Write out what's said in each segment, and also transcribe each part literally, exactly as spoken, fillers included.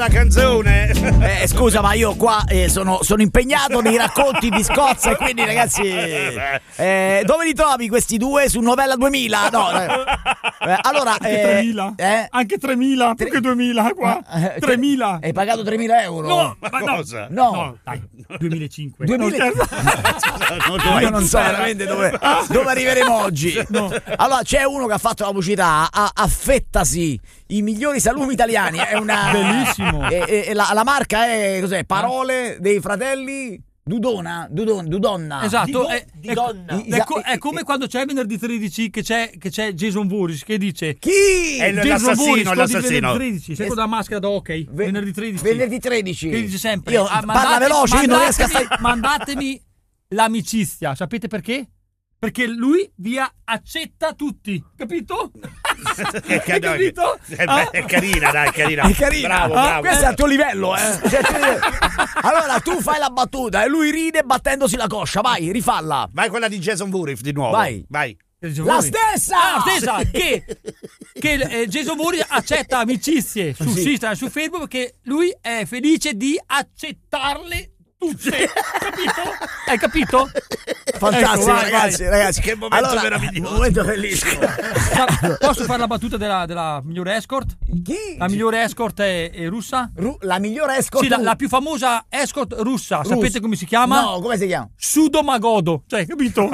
la canzone. Eh, scusa, ma io qua eh, sono, sono impegnato nei racconti di Scozia e quindi ragazzi, eh, dove li trovi questi due su Novella duemila? No, eh, eh, allora Anche eh, tremila, eh? anche tremila, più che duemila qua. Eh, tremila. Hai pagato tremila euro? No, Ma ma no. cosa? No. No, dai, duemilacinque. duemila Non Io non so veramente dove, dove arriveremo oggi. No. Allora, c'è uno che ha fatto la pubblicità, a, affettasi i migliori salumi italiani. È una Bellissimo. E, e- e la, la marca è cos'è? Parole dei fratelli Dudona, Dudon, Dudonna. Esatto, Di- è, di è- donna. è co- è come quando c'è venerdì tredici che c'è, che c'è Jason Voorhees che dice Chi? È Jason l'assassino, Voorhees, quello di l'assassino. venerdì tredici, sai con la maschera da hockey, Ve- venerdì tredici. Venerdì tredici. Che dice sempre Io "Ah, parla mandate- veloce, io non riesco a mandatemi- stare. mandatemi l'amicizia, sapete perché? Perché lui vi accetta tutti, capito? È, Hai capito? È, è, è carina, dai, è carina. È carina. Bravo, Ah, bravo. questo è al tuo livello, eh. Cioè, tu- allora tu fai la battuta e lui ride battendosi la coscia. Vai, rifalla. Vai quella di Jason Voorhees di nuovo. Vai. Vai. La stessa! Ah, la stessa! Che, che eh, Jason Voorhees accetta amicizie su Sì. Instagram e su Facebook perché lui è felice di accettarle tutte. Capito? Hai capito? Fantastico, Ecco, vai, ragazzi, vai. ragazzi. Che momento allora, meraviglioso. Un momento bellissimo. Sa- Posso fare la battuta della, della migliore escort? Chi? La migliore escort è, è russa? Ru- la migliore escort. Sì, la, la più famosa escort russa. Sapete come si chiama? No, come si chiama? Sudomagodo. Cioè, capito?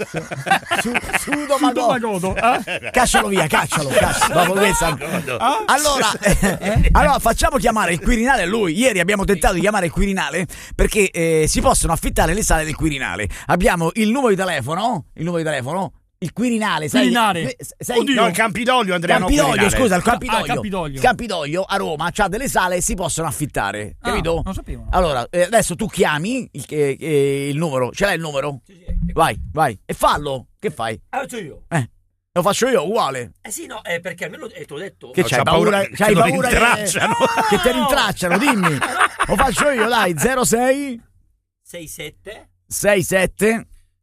Su, Sudomagodo. Sudomagodo. Eh? Caccialo via, caccialo, caccialo. Dopo questa. Ah? Allora, eh, allora facciamo chiamare il Quirinale a lui. Ieri abbiamo tentato di chiamare il Quirinale perché eh, si possono affittare le sale del Quirinale. Abbiamo il numero di telefono, il numero di telefono, il Quirinale, sai? Quirinale. sai Oddio. No, il Campidoglio, Andrea. Campidoglio, no, Quirinale. scusa, il Campidoglio. Ah, Campidoglio. Campidoglio a Roma c'ha delle sale e si possono affittare, Ah, capito? non sapevo. Allora, eh, adesso tu chiami il, eh, eh, il numero, ce l'hai il numero? Vai, vai, e fallo. Che fai? Ah, faccio io. Eh, lo faccio io uguale. Eh sì, no, eh, perché almeno eh, te l'ho detto. Che No, c'hai c'ha paura, paura che c'hai lo paura che, rintracciano. che ti rintracciano, dimmi. Lo faccio io, dai, zero sei sei sette sei sette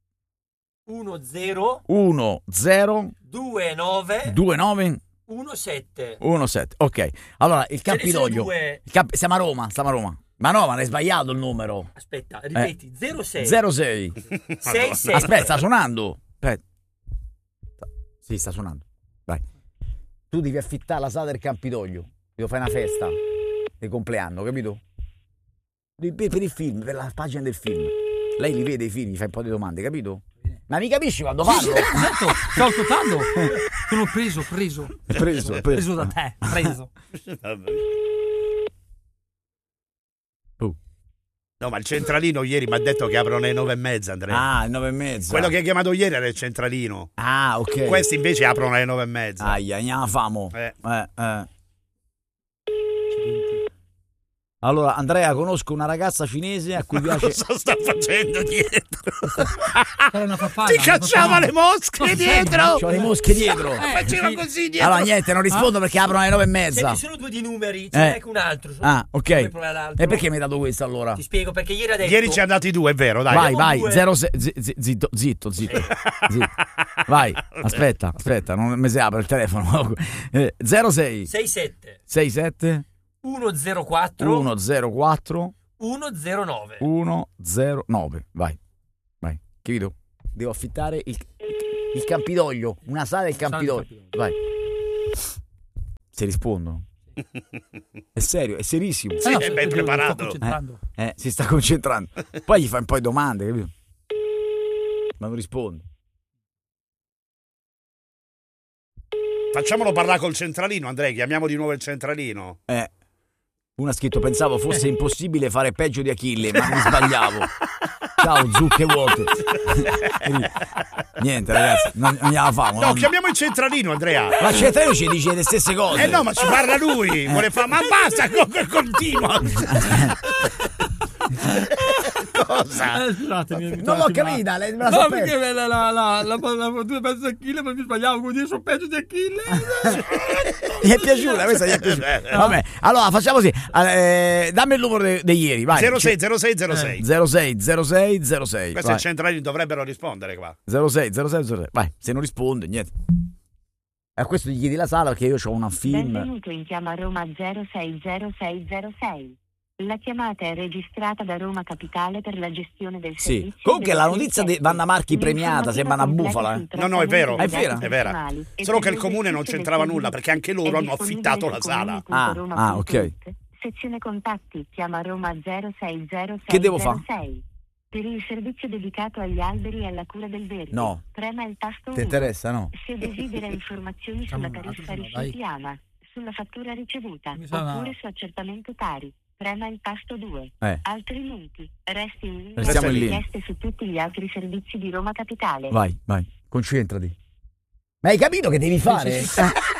uno zero uno zero due nove due nove uno sette. uno sette. Ok, allora il Ce ne sono Campidoglio. due. Il Camp- siamo a Roma, siamo a Roma. Ma no, ma l'hai sbagliato il numero. Aspetta, ripeti, zero sei zero sei. sei sette. Aspetta, sta suonando. Aspetta. Sì, sta suonando. Vai. Tu devi affittare la sala del Campidoglio. Devo fare una festa di compleanno, capito? Di- Per per il film, per la pagina del film. Lei li vede i film, gli fa un po' di domande, capito? Ma mi capisci quando parlo? Esatto, sto ascoltando. Sono preso, preso. Preso, preso. Preso da te, preso. No, ma il centralino ieri mi ha detto che aprono alle nove e mezza, Andrea. Ah, nove e mezza. Quello che hai chiamato ieri era il centralino. Ah, ok. Questi invece aprono alle nove e mezza. Aia, andiamo famo. Eh. Eh, eh. Allora, Andrea, conosco una ragazza cinese a cui piace. Cosa sta facendo dietro? Era una papaya, Ti una cacciava papaya. le mosche No, dietro. C'ho le mosche dietro. Eh, Faceva sì. così dietro. Allora, niente, non rispondo perché aprono alle nove e Ce mezza. ne sono due di numeri, ce n'è Eh. anche un altro. sono- Ah, ok. Come provare l'altro? E perché mi hai dato questo allora? Ti spiego, perché ieri ha detto... Ieri ci ha dati due, è vero, dai. Vai, abbiamo vai, due. zero sei, zi- zi- zitto, zitto, zitto, zitto. Vai, aspetta, aspetta, non mi si apre il telefono. Eh, zero sei sei sette sei sette uno zero quattro uno zero quattro uno zero nove. uno zero nove. Vai, vai, capito? Devo affittare il, il Campidoglio, una sala del Sala del Campidoglio. Campidoglio. Vai. Se rispondono. È serio, è serissimo. Sì, no, è sto- ben sto preparato. concentrando. Eh, si sta concentrando. Poi gli fai un po' di domande, capito? Ma non risponde. Facciamolo parlare col centralino, Andrea. Chiamiamo di nuovo il centralino. Eh. Uno ha scritto, pensavo fosse impossibile fare peggio di Achille, ma mi sbagliavo. Ciao, zucche vuote. Niente, ragazzi, non, non gliela famo. No, non... chiamiamo il centralino, Andrea. Ma c'è te ci dice le stesse cose. Eh no, ma ci parla lui. Vuole fare, ma basta, co- co- continua. Cosa? Eh, scusatemi. Non l'ho scusatemi, capita, ma- lei me la No, so perché persa. la, la, la, la, la battuta penso di Achille, ma mi sbagliavo, come dire sono peggio di Achille. Gli è piaciuta, questa gli è piaciuta. Vabbè, allora facciamo così. Eh, dammi il numero di ieri, vai. zero sei zero sei zero sei. zero sei zero sei zero sei. Questo è Vai. il centralino, dovrebbero rispondere qua. zero sei zero sei zero sei. Vai, se non risponde, niente. E a questo gli chiedi la sala perché io ho un film. Benvenuto in chiama Roma zero sei zero sei zero sei. La chiamata è registrata da Roma Capitale per la gestione del Sì. servizio. Comunque dei la notizia di Vanna Marchi premiata sembra una bufala, eh. No, no, è vero. È vera. È vera. Solo che il comune non c'entrava nulla perché anche loro hanno affittato la sala. Ah, ah, ok. Sezione contatti, chiama Roma zero sei zero sei. Che devo fare? Per il servizio dedicato agli alberi e alla cura del verde. No. Prema il tasto Ti uno. interessa, no? Se desidera informazioni sulla Facciamo un tariffa altro, dai. riceviana, sulla fattura ricevuta, Mi sa una- oppure su accertamento Tari, prema il tasto due. Eh. Altrimenti, resti in linea Restiamo per in linea. richieste su tutti gli altri servizi di Roma Capitale. Vai, vai, concentrati. Ma hai capito che devi fare? Sì, sì,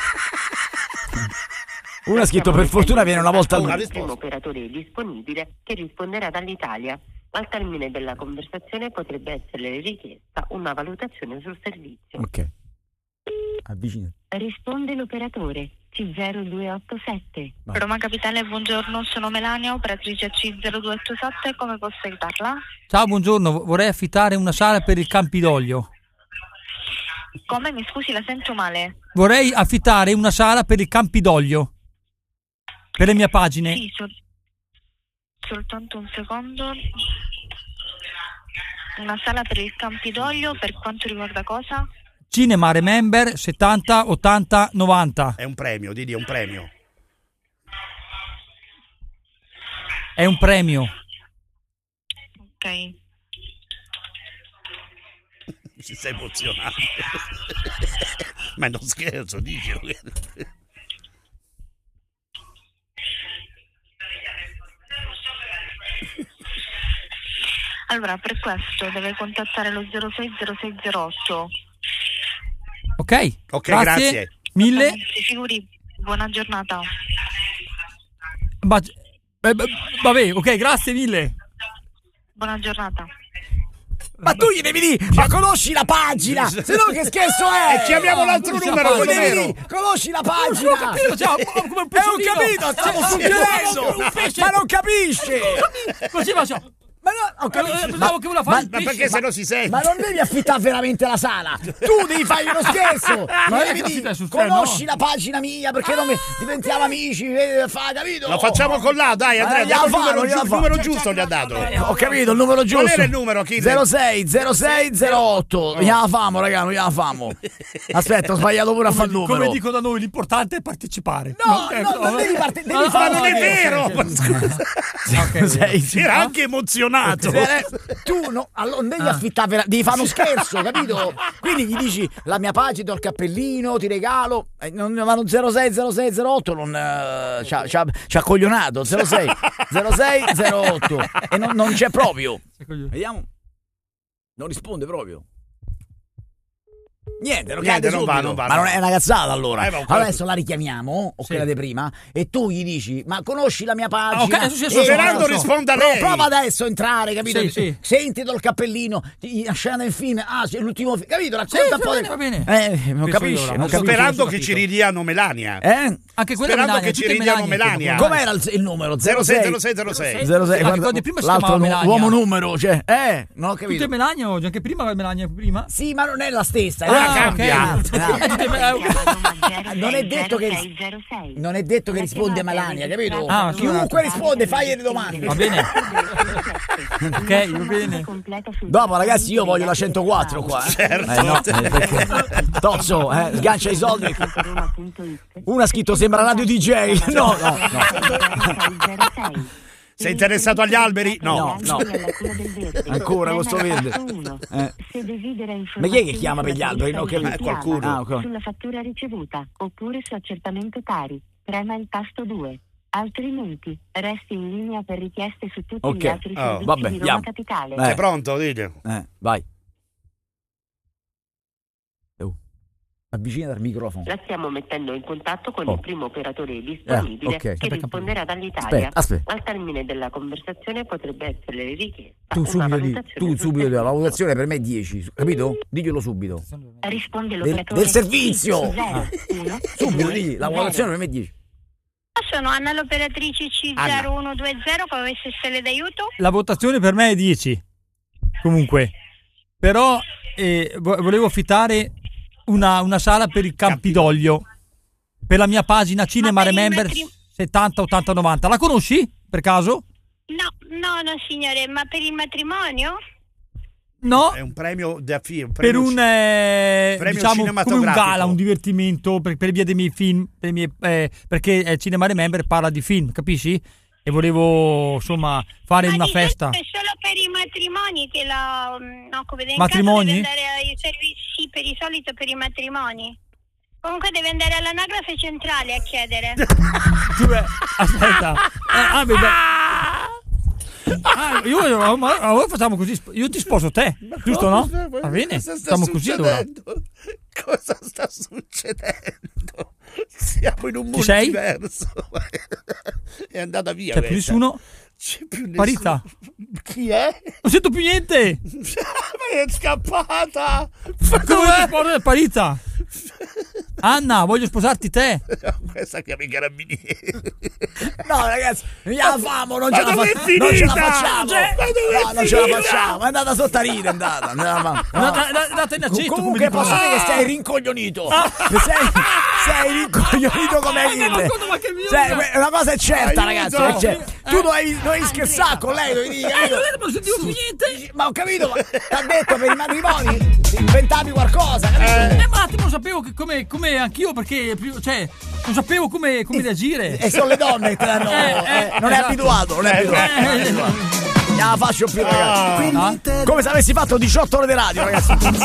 Uno ha scritto per fortuna viene una volta al Una mese. Il primo operatore disponibile che risponderà dall'Italia. Al termine della conversazione potrebbe essere richiesta una valutazione sul servizio. Ok. Avvicina. Risponde l'operatore C zero due otto sette. Vai. Roma Capitale, buongiorno, sono Melania, operatrice C zero due otto sette, come posso aiutarla? Ciao, buongiorno, vorrei affittare una sala per il Campidoglio. Come? Mi scusi, la sento male. Vorrei affittare una sala per il Campidoglio. Per le mie pagine. Sì, sol- soltanto un secondo. Una sala per il Campidoglio, per quanto riguarda cosa? Cinema Remember settanta, ottanta, novanta. È un premio, Didi, è un premio. È un premio. Ok. Si sei emozionato. Ma non scherzo, dici. Allora, per questo deve contattare lo zero sei zero sei zero otto. Ok? Ok, grazie. Mille. Si figuri, buona giornata. Ma, eh, b- vabbè, ok, grazie mille. Buona giornata. Ma tu gli devi dire, ma conosci la pagina? Se no che scherzo è? E chiamiamo l'altro non si numero, fa, quello Devi vero. dire, conosci la pagina? Non ho capito, cioè, come un Eh, ho pesciolino. capito, stavo Eh, suggerendo. un pesce. Ma non capisce. Così faccio. Ma no, ho capito. Eh, pensavo che voleva fare il Ma pesce. perché se no si sente? Ma non devi affittare veramente la sala. Tu devi fare uno scherzo. Ma è devi che dire, affittare sul treno, conosci no? la pagina mia perché non mi- diventiamo amici, eh, fa, capito? Lo facciamo con là, dai Andrea, Eh, diamo il gliela numero, fanno, giu- gliela il numero fanno. giusto gli ha dato. Eh, ho capito, il numero giusto. Qual era il numero, Achille? zero sei zero sei zero otto. Non gliela famo, raga, non gliela famo. Aspetta, ho sbagliato pure a fare il numero. Come dico da noi, l'importante è partecipare. No, eh, no, non devi parte- devi no, fare- no, Ma non è no, vero! ok, ok. Ma scusa. Ok, Sei- Si era anche emozionato. Eh, tu no, allora non devi affittare, vera- devi fare uno scherzo, capito? Quindi gli dici la mia pagina, ti do il cappellino, ti regalo. Eh, non, ma non zero sei zero sei zero otto non eh, ci ha- ci ha ci ha coglionato. zero sei zero sei zero otto e non, non c'è proprio. Vediamo. Non risponde proprio. Niente, non, Niente, cade non va, subito. non va, Ma no. non è una cazzata allora. Eh, ma un Allora po'- adesso la richiamiamo, o Sì. quella di prima, e tu gli dici, ma conosci la mia pagina? Ah, ok, adesso sì, E- so, so, Sperando so, so. risponda Pro- lei. Prova adesso a entrare, capito? Sì, sì. Senti dal cappellino, ti- la scena del film, ah, c'è l'ultimo film, capito? Sì, Racconta va un po'. bene, di- va bene. Eh, non Penso capisce, io, non no, capisce. Sperando ho che capito. ci ridiano Melania. Eh? Anche quella Sperando Melania, che ci tutte ridiano Melania. Melania. Com'era il, il numero? zero sei zero zero sei sei zero sei. zero sei, Ah, guarda, ricordi, prima si l'altro chiamava nu- Melania. uomo numero, cioè, eh, non ho Tutte capito. Melania oggi, anche prima Melania prima. Sì, ma non è la stessa. Ah, eh. cambia. ok. No. Eh, tutte Melania, ok. Non è detto che- Non è detto che risponde Melania, capito? Ah, sì, Chiunque un risponde, fagli le domande. Va bene. Ok, va bene. Dopo, ragazzi, io voglio la centoquattro qua. Eh. Certo. Eh, no, eh, perché... Tozzo, eh, sgancia i soldi. Uno ha scritto sembra Radio D J. No, no, no. Sei interessato agli alberi? No, no. Ancora questo verde. Eh. Ma chi è che chiama per gli alberi? Non ho capito. Eh, qualcuno. Ah, ok. Sulla fattura ricevuta oppure su accertamento Tari, prema il tasto due. Altrimenti resti in linea per richieste su tutti Ok. gli altri Oh, servizi vabbè, di Roma andiamo. Capitale. Eh. Sei pronto? Dite. Eh, vai. Oh. Avvicinati al microfono. La stiamo mettendo in contatto con Oh. il primo operatore disponibile Eh, ok. che Aspetta, risponderà dall'Italia. Aspetta, aspetta. Al termine della conversazione potrebbe essere richiesta Tu una subito, di, valutazione tu sul subito, la servizio. valutazione per me è dieci, capito? Diglielo subito. Risponde Del, l'operatore del servizio. zero uno Subito, due digli, la zero. valutazione per me è dieci. Sono Anna, l'operatrice C zero uno due zero, come avesse stelle d'aiuto? La votazione per me è dieci. Comunque. Però eh, vo- volevo affittare una, una sala per il Campidoglio, per la mia pagina Cinema per il Remember matrim- settanta ottanta novanta. La conosci per caso? No, no, no, signore, ma per il matrimonio? No, È un premio da film. per un eh, premio diciamo come un cinematografico. gala, un divertimento per, per via dei miei film, dei miei, eh, perché eh, Cinema Remember parla di film, capisci? E volevo insomma fare Ma una di solito festa. È solo per i matrimoni che la no, come in Matrimoni? caso deve andare ai servizi, sì, per il solito per i matrimoni. Comunque deve andare all'anagrafe centrale a chiedere. Cioè, aspetta. Eh, ah, beh, beh. Ah, io, io- ma allora facciamo così, io ti sposo te, giusto no? Va bene, Cosa sta facciamo così allora. succedendo? Cosa sta succedendo? Siamo in un Ci sei? multiverso. È andata via. C'è più questa. nessuno? C'è più nessuno. Sparita. Chi è? Non sento più niente. Ma è scappata. Come ti Dov'è? sposo è sparita? Anna, voglio sposarti te. Questa chiama i carabinieri. No, ragazzi, la famo, non Ma ce la, dove fa- è finita? non ce la facciamo. Cioè, ma dove No, è non ce la finita? facciamo. È andata sotto a ride, è andata. Non ce la fa- no. Andate- andate in aceto, Comunque come posso dicono. dire che sei rincoglionito. Sei, sei rincoglionito come Ah, ma Achille. ascolta, ma che mio- Cioè, que- una cosa è certa, Aiuto. ragazzi. Cioè, tu dovevi, dovevi scherzare con lei, dovevi dire, Eh, capito? non è che non sentivo più niente. Ma ho capito, ma ti ha detto per i matrimoni inventavi qualcosa, capito? Eh, ma un attimo non sapevo che come, come anch'io, perché più- cioè, non sapevo come, come reagire. E sono le donne che te l'hanno. Eh, eh, eh, non è esatto. abituato, non è Eh, abituato. eh, non è abituato. Non la faccio più, ragazzi. No? Come se avessi fatto diciotto ore di radio, ragazzi.